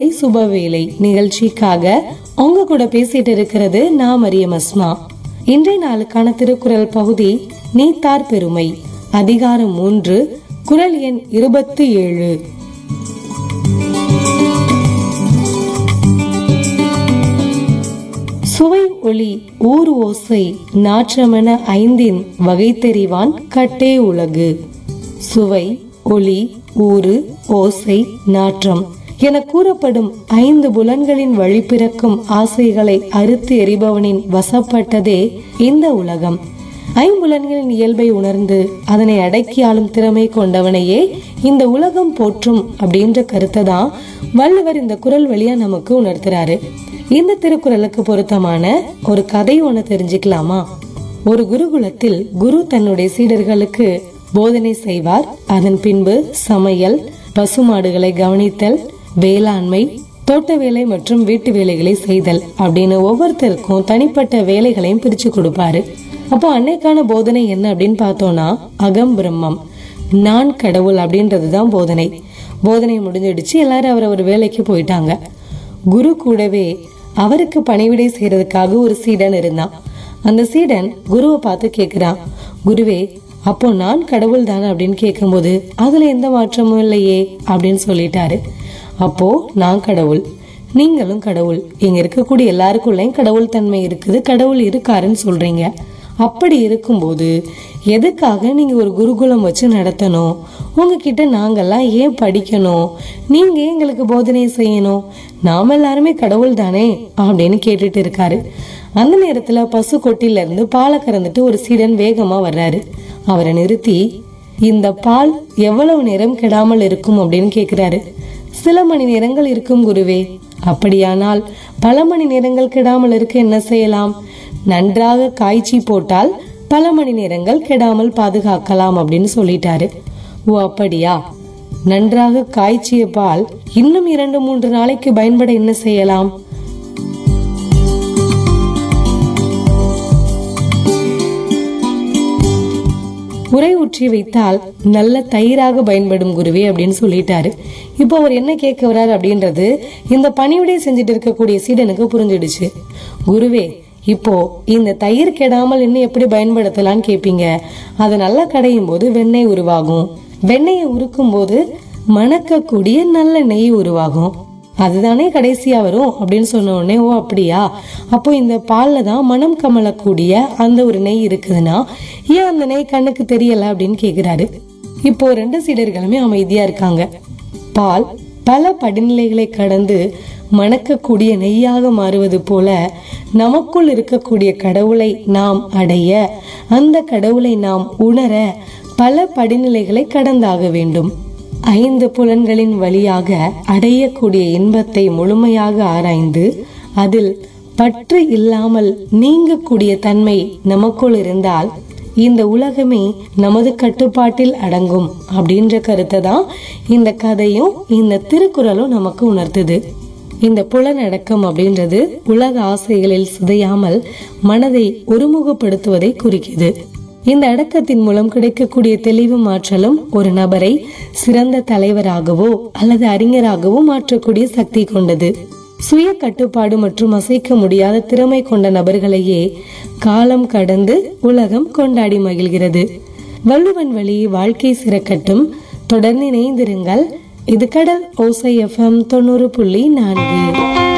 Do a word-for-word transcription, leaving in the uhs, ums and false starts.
சுபவேளை நிகழ்ச்சிக்காக உங்க கூட பேசிட்டு இருக்கிறது நான் மரியம் அஸ்மா. இன்றைய நாளுக்கான திருக்குறள் பகுதி நீத்தார் பெருமை, அதிகாரம் மூன்று, குறள் எண் இருபத்தி ஏழு. சுவை ஒளி ஊர் ஓசை நாற்றமென ஐந்தின் வகை தெரிவான் கட்டே உலகு. சுவை ஒளி ஊறு ஓசை நாற்றம் என கூறப்படும் ஐந்து புலன்களின் வழி பிறக்கும் ஆசைகளை அறுத்து எறிபவனின் வசப்பட்டதே இந்த உலகம். ஐம்புலன்களின் இயல்பை உணர்ந்து அதனை அடக்கி ஆளும் திறமை கொண்டவனையே இந்த உலகம் போற்றும் அப்படின்ற கருத்தை தான் வள்ளுவர் இந்த குறள் வழியா நமக்கு உணர்த்துறாரு. இந்த திருக்குறளுக்கு பொருத்தமான ஒரு கதை ஒண்ணு தெரிஞ்சுக்கலாமா? ஒரு குருகுலத்தில் குரு தன்னுடைய சீடர்களுக்கு போதனை செய்வார். அதன் பின்பு சமையல், பசுமாடுகளை கவனித்தல், வேளாண்மை, தோட்ட வேலை மற்றும் வீட்டு வேலைகளை செய்தல் அப்படின்னு ஒவ்வொருத்தருக்கும் தனிப்பட்ட வேலைகளையும் பிரிச்சு கொடுப்பாரு. அப்போ அன்னைக்கான போதனை என்ன அப்படின்னு பார்த்தோம்னா, அகம் பிரம்மம், நான் கடவுள் அப்படின்றதுதான் போதனை. போதனை முடிஞ்சிடுச்சு, எல்லாரும் அவரவர் வேலைக்கு போயிட்டாங்க. குரு கூடவே அவருக்கு பணிவிடை செய்யறதுக்காக ஒரு சீடன் இருந்தான். அந்த சீடன் குருவை பார்த்து கேக்குறான், குருவே, அப்போ நான் கடவுள் தானே அப்படின்னு கேட்கும்போது அதுல எந்த மாற்றமும் இல்லையே அப்படின்னு சொல்லிட்டாரு. அப்போ நான் கடவுள், நீங்களும் கடவுள், இங்க இருக்கக்கூடிய எல்லாருக்குள்ளயும் கடவுள் தன்மை இருக்குது, கடவுள் இருக்காருன்னு சொல்றீங்க. அப்படி இருக்கும்போது எதுக்காக நீங்க ஒரு குருகுலம் வச்சு நடத்தணும்? உங்ககிட்ட நாங்கெல்லாம் ஏன் படிக்கணும்? நீங்க எங்களுக்கு போதனை செய்யணும்? நாம எல்லாருமே கடவுள் தானே அப்படின்னு கேட்டுட்டு இருக்காரு. அந்த நேரத்துல பசு கொட்டில இருந்து பாலை கறந்துட்டு ஒரு சீடன் வேகமா வர்றாரு. அவரை நிறுத்தி, இந்த பால் எவ்வளவு நேரம் கெடாமல் இருக்கும் அப்படின்னு கேக்குறாரு. சில மணி நேரங்கள் இருக்கும் குருவே. அப்படியானால் பல மணி நேரங்கள் கெடாமல் இருக்க என்ன செய்யலாம்? நன்றாக காய்ச்சி போட்டால் பல மணி நேரங்கள் கெடாமல் பாதுகாக்கலாம் அப்படின்னு சொல்லிட்டாரு. ஓ அப்படியா? நன்றாக காய்ச்சிய பால் இன்னும் இரண்டு மூன்று நாளைக்கு பயன்பட என்ன செய்யலாம்? உரை ஊற்றி வைத்தால் நல்ல தயிராக பயன்படும் குருவே அப்படின்னு சொல்லிட்டாரு. இப்போ அவர் என்ன கேட்க வர்றாரு அப்படின்றது இந்த பணிவிடை செஞ்சுட்டு இருக்கக்கூடிய சீடனுக்கு புரிஞ்சிடுச்சு. குருவே, இப்போ இந்த தயிர் கெடாமல் இன்னும் எப்படி பயன்படுத்தலான்னு கேப்பீங்க. அது நல்லா கடையும் போது வெண்ணெய் உருவாகும். வெண்ணெயை உருக்கும் போது மணக்கக்கூடிய நல்ல நெய் உருவாகும். அதுதானே கடைசியா வரும் அப்படின்னு சொன்ன உடனே, ஓ அப்படியா, அப்போ இந்த பால்ல தான் மனம் கமலக்கூடிய அந்த ஒரு நெய் இருக்குதுன்னா ஏன் அந்த நெய் கண்ணுக்கு தெரியல அப்படின்னு கேக்குறாரு. இப்போ ரெண்டு சீடர்களுமே அமைதியா இருக்காங்க. பால் பல படிநிலைகளை கடந்து மணக்கக்கூடிய நெய்யாக மாறுவது போல நமக்குள் இருக்கக்கூடிய கடவுளை நாம் அடைய, அந்த கடவுளை நாம் உணர பல படிநிலைகளை கடந்தாக வேண்டும். ஐந்து புலன்களின் வழியாக அடையக்கூடிய இன்பத்தை முழுமையாக ஆராய்ந்து அதில் பற்று இல்லாமல் நீங்கக்கூடிய தன்மை நமக்குள் இருந்தால் இந்த உலகமே நமது கட்டுப்பாட்டில் அடங்கும் அப்படின்ற கருத்தை தான் இந்த கதையும் இந்த திருக்குறளும் நமக்கு உணர்த்துது. இந்த புலனடக்கம் அப்படின்றது உலக ஆசைகளில் சிதையாமல் மனதை ஒருமுகப்படுத்துவதை குறிக்குது. இந்த அடக்கத்தின் மூலம் கிடைக்கக்கூடிய தெளிவு மாற்றலும் ஒரு நபரை சிறந்த தலைவராகவோ அல்லது அறிஞராகவோ மாற்றக்கூடிய சக்தி கொண்டது. சுய கட்டுப்பாடு மற்றும் அசைக்க முடியாத திறமை கொண்ட நபர்களையே காலம் கடந்து உலகம் கொண்டாடி மகிழ்கிறது. வள்ளுவன் வழி வாழ்க்கை சிறக்கட்டும். தொடர்ந்து இணைந்திருங்கள். இது கடல் ஓசை எஃப்எம் தொண்ணூறு புள்ளி நான்கு.